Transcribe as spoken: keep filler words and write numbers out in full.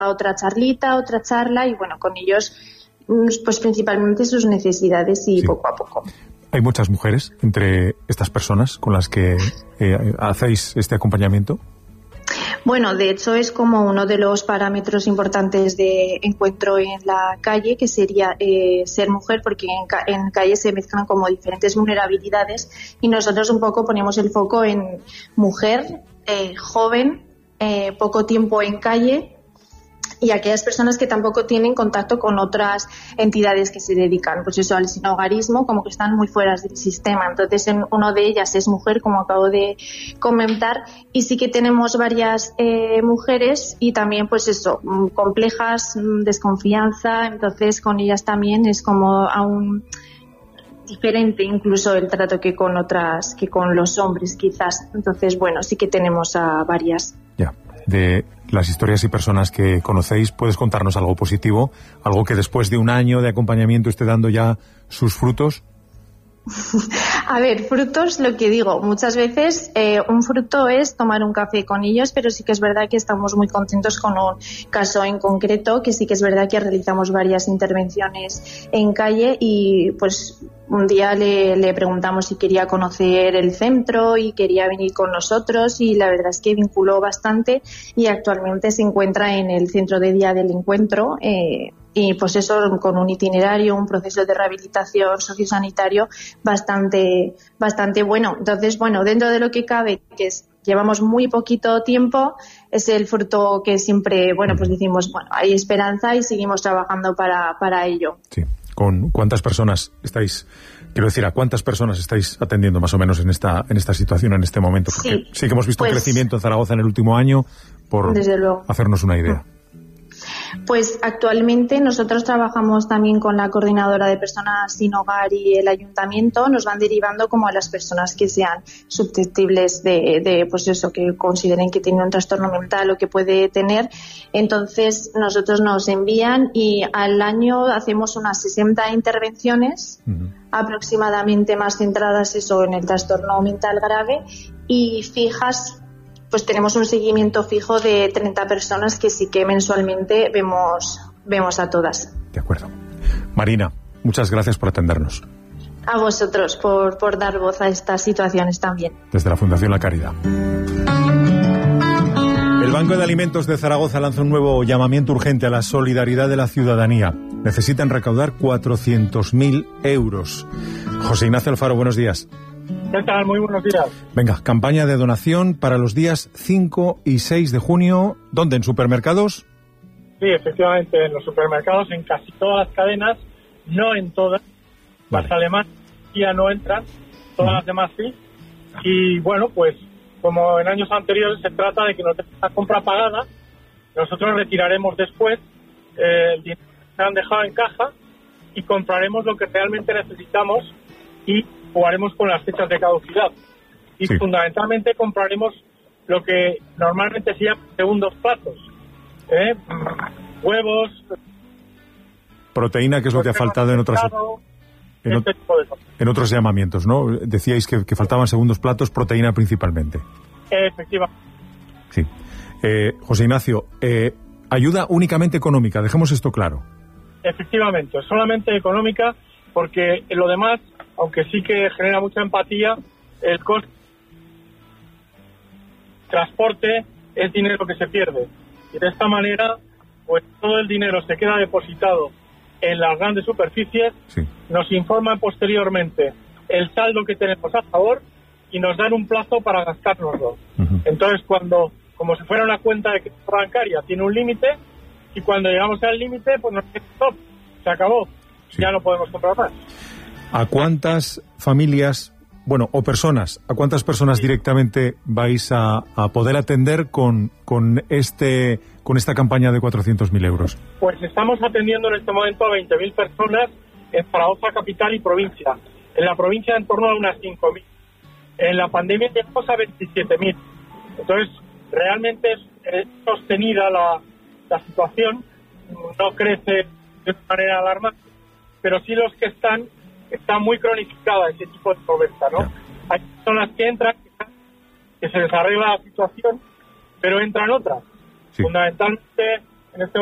otra charlita, otra charla y bueno, con ellos pues principalmente sus necesidades y sí. poco a poco. ¿Hay muchas mujeres entre estas personas con las que eh, hacéis este acompañamiento? Bueno, de hecho es como uno de los parámetros importantes de encuentro en la calle, que sería eh, ser mujer, porque en, ca- en calle se mezclan como diferentes vulnerabilidades y nosotros un poco ponemos el foco en mujer, eh, joven, eh, poco tiempo en calle y aquellas personas que tampoco tienen contacto con otras entidades que se dedican, pues eso, al sinhogarismo, como que están muy fuera del sistema. Entonces, en, uno de ellas es mujer, como acabo de comentar, y sí que tenemos varias eh, mujeres y también, pues eso, complejas, desconfianza. Entonces, con ellas también es como aún diferente incluso el trato que con otras, que con los hombres, quizás. Entonces, bueno, sí que tenemos a varias. Ya. De las historias y personas que conocéis, ¿puedes contarnos algo positivo? ¿Algo que después de un año de acompañamiento esté dando ya sus frutos? A ver, frutos, lo que digo, muchas veces eh, un fruto es tomar un café con ellos, pero sí que es verdad que estamos muy contentos con un caso en concreto, que sí que es verdad que realizamos varias intervenciones en calle y pues un día le, le preguntamos si quería conocer el centro y quería venir con nosotros y la verdad es que vinculó bastante y actualmente se encuentra en el centro de día del encuentro eh, y pues eso con un itinerario, un proceso de rehabilitación sociosanitario bastante, bastante bueno. Entonces, bueno, dentro de lo que cabe, que es llevamos muy poquito tiempo, es el fruto que siempre, bueno, pues decimos, bueno, hay esperanza y seguimos trabajando para, para ello. Sí. ¿Con cuántas personas estáis, quiero decir, a cuántas personas estáis atendiendo más o menos en esta en esta situación, en este momento? Porque sí, sí que hemos visto pues, un crecimiento en Zaragoza en el último año, por desde luego. Hacernos una idea. Pues actualmente nosotros trabajamos también con la coordinadora de personas sin hogar y el ayuntamiento. Nos van derivando como a las personas que sean susceptibles de, de pues eso, que consideren que tienen un trastorno mental o que puede tener. Entonces nosotros nos envían y al año hacemos unas sesenta intervenciones, uh-huh. aproximadamente más centradas eso en el trastorno mental grave y fijas. Pues tenemos un seguimiento fijo de treinta personas que sí que mensualmente vemos vemos a todas. De acuerdo. Marina, muchas gracias por atendernos. A vosotros por, por dar voz a estas situaciones también. Desde la Fundación La Caridad. El Banco de Alimentos de Zaragoza lanza un nuevo llamamiento urgente a la solidaridad de la ciudadanía. Necesitan recaudar cuatrocientos mil euros. José Ignacio Alfaro, buenos días. ¿Qué tal? Muy buenos días. Venga, campaña de donación para los días cinco y seis de junio. ¿Dónde? ¿En supermercados? Sí, efectivamente, en los supermercados, en casi todas las cadenas, no en todas. Vale. Las alemanas ya no entran, todas uh-huh. las demás sí. Y bueno, pues como en años anteriores se trata de que nos dejen la compra pagada, nosotros retiraremos después eh, el dinero que se han dejado en caja y compraremos lo que realmente necesitamos y jugaremos con las fechas de caducidad y sí. fundamentalmente compraremos lo que normalmente se llama segundos platos, ¿eh? huevos, proteína, que es lo que ha faltado en otras en, este tipo de cosas. En otros llamamientos, ¿no? Decíais que, que faltaban segundos platos, proteína principalmente. Efectivamente. Sí. Eh, José Ignacio, eh, ayuda únicamente económica, dejemos esto claro. Efectivamente, solamente económica, porque lo demás, aunque sí que genera mucha empatía, el coste transporte es dinero que se pierde. Y de esta manera, pues todo el dinero se queda depositado en las grandes superficies, sí. nos informan posteriormente el saldo que tenemos a favor y nos dan un plazo para gastárnoslo. Uh-huh. Entonces, cuando, como si fuera una cuenta de crédito bancaria, tiene un límite, y cuando llegamos al límite, pues nos dice stop, se acabó, sí. ya no podemos comprar más. ¿A cuántas familias, bueno, o personas, a cuántas personas sí. directamente vais a, a poder atender con, con este con esta campaña de cuatrocientos mil euros? Pues estamos atendiendo en este momento a veinte mil personas en Zaragoza capital y provincia. En la provincia en torno a unas cinco mil. En la pandemia llegamos a veintisiete mil. Entonces, realmente es, es sostenida la, la situación, no crece de manera alarmante, pero sí los que están está muy cronificada ese tipo de pobreza, ¿no? Yeah. Hay personas que entran, que se les arregla la situación, pero entran otras. Sí. Fundamentalmente en este